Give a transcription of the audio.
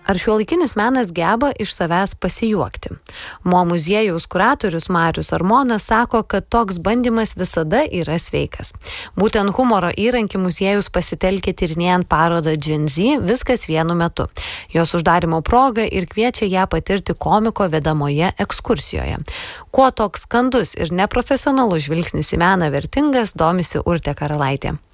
Ar šiuolaikinis menas geba iš savęs pasijuokti? Mo muziejaus kuratorius Marius Armonas sako, kad toks bandymas visada yra sveikas. Būtent humoro įrankį muziejus pasitelkė tyrinėjant parodą Gen Z viskas vienu metu. Jos uždarimo proga ir kviečia ją patirti komiko vedamoje ekskursijoje. Kuo toks skandus ir neprofesionalus žvilgsnis į meną vertingas, domisi Urtė Karalaitė.